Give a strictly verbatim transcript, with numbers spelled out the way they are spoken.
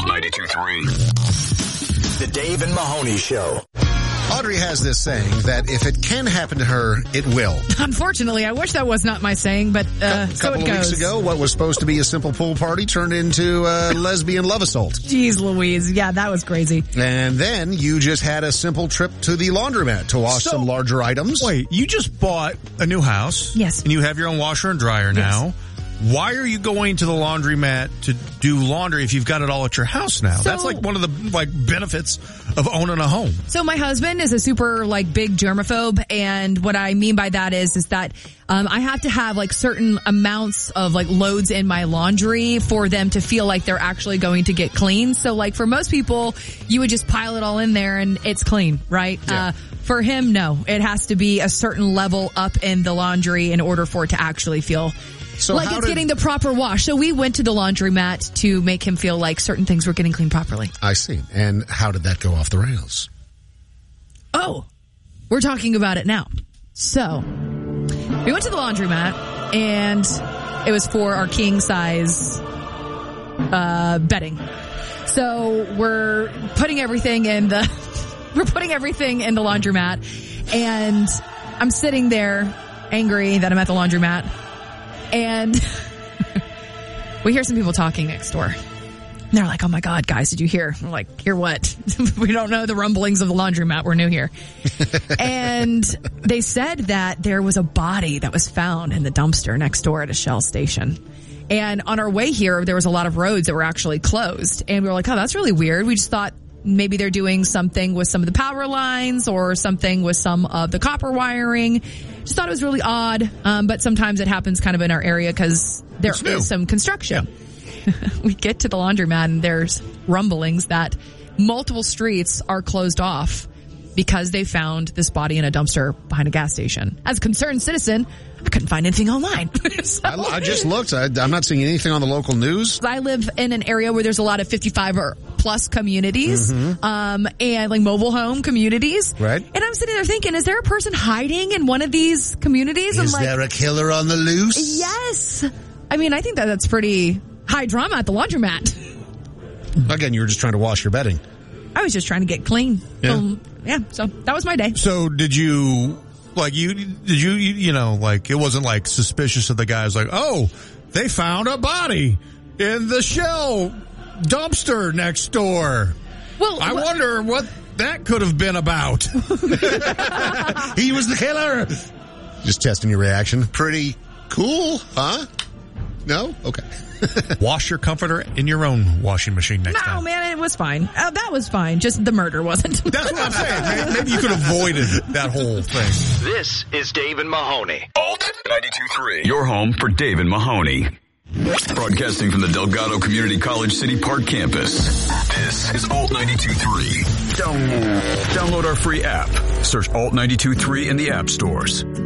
Alt ninety-two point three. The Dave and Mahoney Show. Audrey has this saying that if it can happen to her, it will. Unfortunately, I wish that was not my saying, but uh, a so couple it of goes. weeks ago, what was supposed to be a simple pool party turned into a lesbian love assault. Jeez Louise. Yeah, that was crazy. And then you just had a simple trip to the laundromat to wash So- some larger items. Wait, you just bought a new house. Yes. And you have your own washer and dryer now. Why are you going to the laundromat to do laundry if you've got it all at your house now? So- That's like one of the like benefits of owning a home. So my husband is a super like big germaphobe, and what I mean by that is is that um I have to have like certain amounts of like loads in my laundry for them to feel like they're actually going to get clean. So like for most people, you would just pile it all in there and it's clean, right? Yeah. Uh for him, no. It has to be a certain level up in the laundry in order for it to actually feel So like how it's did- getting the proper wash. So we went to the laundromat to make him feel like certain things were getting cleaned properly. I see. And how did that go off the rails? Oh, we're talking about it now. So we went to the laundromat and it was for our king size uh, bedding. So we're putting everything in the, we're putting everything in the laundromat, and I'm sitting there angry that I'm at the laundromat. And we hear some people talking next door. And they're like, oh my God, guys, did you hear? We're like, hear what? We don't know the rumblings of the laundromat. We're new here. And they said that there was a body that was found in the dumpster next door at a Shell station. And on our way here, there was a lot of roads that were actually closed. And we were like, oh, that's really weird. We just thought maybe they're doing something with some of the power lines or something with some of the copper wiring. Just thought it was really odd. Um, but sometimes it happens kind of in our area because there It's new. is some construction. We get to the laundromat and there's rumblings that multiple streets are closed off because they found this body in a dumpster behind a gas station. As a concerned citizen, I couldn't find anything online. So- I, I just looked. I, I'm not seeing anything on the local news. I live in an area where there's a lot of fifty-five or plus communities, Mm-hmm. um, and like mobile home communities. Right. And I'm sitting there thinking, is there a person hiding in one of these communities? Is I'm like, there a killer on the loose? yes. I mean, I think that that's pretty high drama at the laundromat. Again, you were just trying to wash your bedding. I was just trying to get clean. Yeah. Um, yeah. So that was my day. So did you, like you, did you, you, you know, like it wasn't like suspicious of the guys like, oh, they found a body in the Shell dumpster next door. Well, I well- wonder what that could have been about. He was the killer. Just testing your reaction. Pretty cool, huh? No? Okay. Wash your comforter in your own washing machine next No, time. man, it was fine. Uh, that was fine. Just the murder wasn't. That's what I'm saying. Maybe, maybe you could have avoided that whole thing. This is Dave and Mahoney. Alt ninety-two point three. Your home for Dave and Mahoney. Broadcasting from the Delgado Community College City Park campus. This is Alt ninety-two point three. Download. Download our free app. Search Alt ninety-two point three in the app stores.